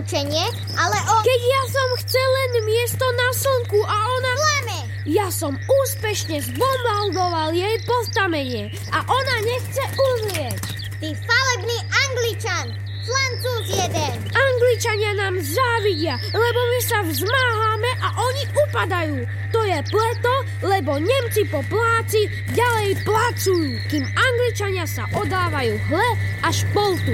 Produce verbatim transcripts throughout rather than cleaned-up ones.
učenie, ale o... Keď ja som chcel len miesto na slnku a ona... Klame! Ja som úspešne zbombardoval jej postamenie a ona nechce umrieť. Ty falebný Angličan! Francúz jeden! Angličania nám závidia, lebo my sa vzmáhame a oni upadajú. To je preto, lebo Nemci po pláci ďalej placujú, kým Angličania sa odávajú hle a špoltu.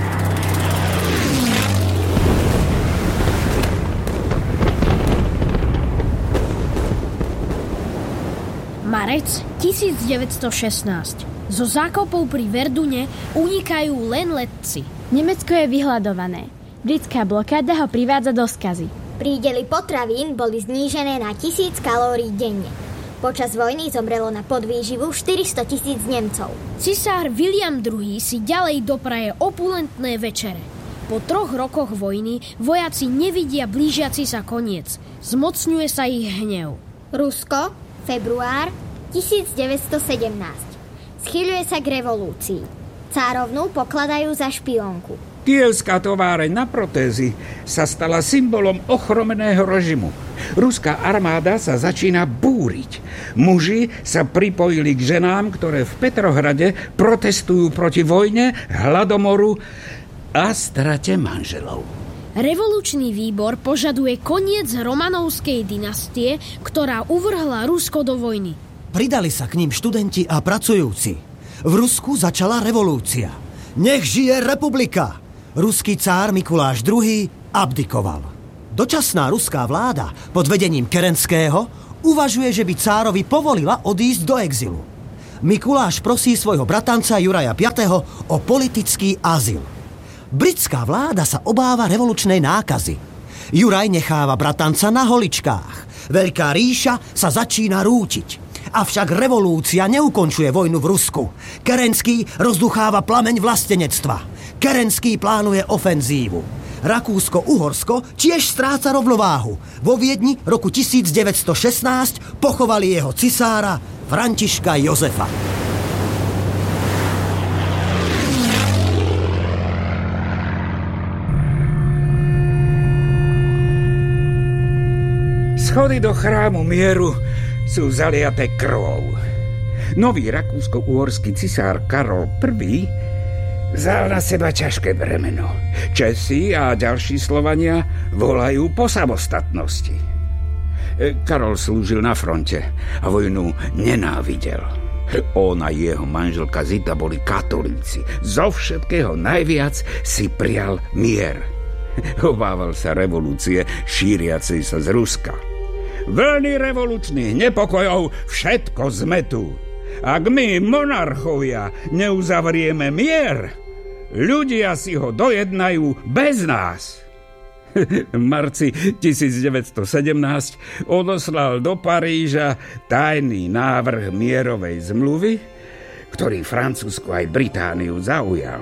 Marec tisícdeväťstošestnásť. Zo zákopov pri Verdune unikajú len letci. Nemecko je vyhľadované. Britská blokáda ho privádza do skazy. Prídely potravín boli znížené na tisíc kalórií denne. Počas vojny zomrelo na podvýživu štyristo tisíc Nemcov. Cisár William druhý. si ďalej dopraje opulentné večere. Po troch rokoch vojny vojaci nevidia blížiaci sa koniec. Zmocňuje sa ich hnev. Rusko, február tisícdeväťstosedemnásť. Schyľuje sa k revolúcii. Cárovnu pokladajú za špiónku. Kievská továreň na protézy sa stala symbolom ochromeného režimu. Ruská armáda sa začína búriť. Muži sa pripojili k ženám, ktoré v Petrohrade protestujú proti vojne, hladomoru a strate manželov. Revolučný výbor požaduje koniec Romanovskej dynastie, ktorá uvrhla Rusko do vojny. Pridali sa k ním študenti a pracujúci. V Rusku začala revolúcia. Nech žije republika! Ruský cár Mikuláš druhý. abdikoval. Dočasná ruská vláda pod vedením Kerenského uvažuje, že by cárovi povolila odísť do exilu. Mikuláš prosí svojho bratanca Juraja piateho o politický azyl. Britská vláda sa obáva revolučnej nákazy. Juraj necháva bratanca na holičkách. Veľká ríša sa začína rútiť. Avšak revolúcia neukončuje vojnu v Rusku. Kerenský rozducháva plameň vlastenectva. Kerenský plánuje ofenzívu. Rakúsko-Uhorsko tiež stráca rovnováhu. Vo Viedni roku tisícdeväťstošestnásť pochovali jeho cisára Františka Jozefa. Schody do chrámu mieru sú zaliaté krvou. Nový rakúsko-uhorský cisár Karol prvý. vzal na seba ťažké bremeno. Česi a ďalší Slovania volajú po samostatnosti. Karol slúžil na fronte a vojnu nenávidel. On a jeho manželka Zita boli katolíci. Zo všetkého najviac si prial mier. Obával sa revolúcie šíriacej sa z Ruska. Vlny revolučných nepokojov všetko zmetú. Ak my, monarchovia, neuzavrieme mier, ľudia si ho dojednajú bez nás. V marci tisícdeväťstosedemnásť odoslal do Paríža tajný návrh mierovej zmluvy, ktorý Francúzsku aj Britániu zaujal.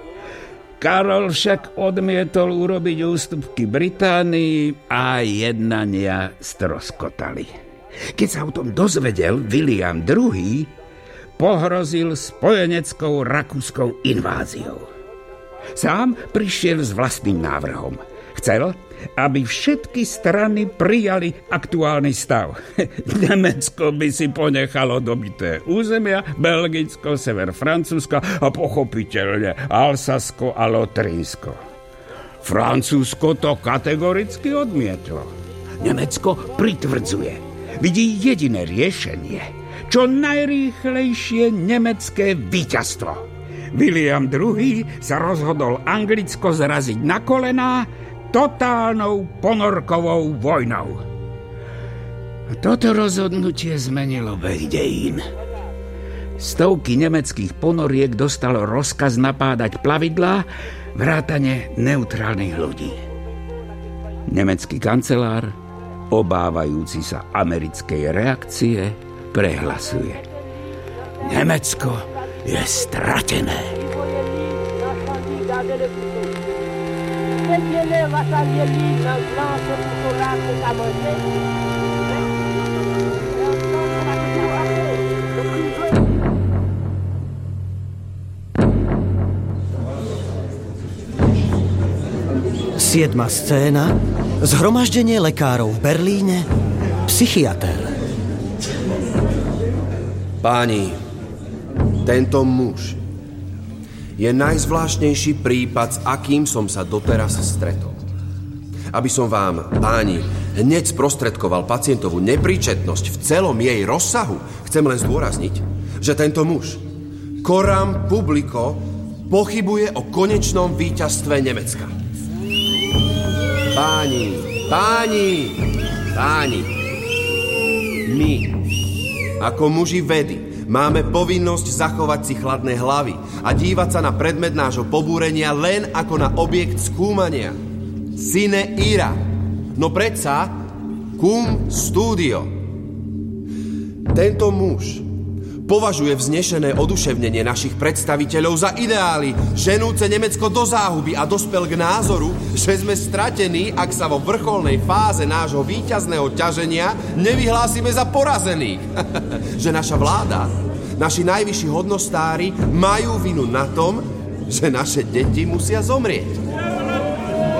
Karol však odmietol urobiť ústupky Británii a jednania stroskotali. Keď sa o tom dozvedel William druhý. pohrozil spojeneckou rakúskou inváziou. Sám prišiel s vlastným návrhom. Chcel, aby všetky strany prijali aktuálny stav. Nemecko by si ponechalo dobité územia, Belgicko, sever Francúzska a pochopiteľne Alsasko a Lotrínsko. Francúzsko to kategoricky odmietlo. Nemecko pritvrdzuje. Vidí jediné riešenie. Čo najrýchlejšie nemecké víťazstvo. William druhý. sa rozhodol Anglicko zraziť na kolená totálnou ponorkovou vojnou. Toto rozhodnutie zmenilo beh dejín. Stovky nemeckých ponoriek dostalo rozkaz napádať plavidlá vrátane neutrálnych ľudí. Nemecký kancelár, obávajúci sa americkej reakcie, prehlasuje: Nemecko je stratené. Siedma scéna. Zhromaždenie lekárov v Berlíne. Psychiater. Páni, tento muž je najzvláštnejší prípad, s akým som sa doteraz stretol. Aby som vám, páni, hneď sprostredkoval pacientovú nepríčetnosť v celom jej rozsahu, chcem len zdôrazniť, že tento muž, coram publico, pochybuje o konečnom víťazstve Nemecka. Páni, páni, páni, my, ako muži vedy, máme povinnosť zachovať si chladné hlavy a dívať sa na predmet nášho pobúrenia len ako na objekt skúmania. Sine ira. No predsa, cum studio. Tento muž považuje vznešené oduševnenie našich predstaviteľov za ideály, ženúce Nemecko do záhuby a dospel k názoru, že sme stratení, ak sa vo vrcholnej fáze nášho víťazného ťaženia nevyhlásime za porazených. Že naša vláda, naši najvyšší hodnostári majú vinu na tom, že naše deti musia zomrieť.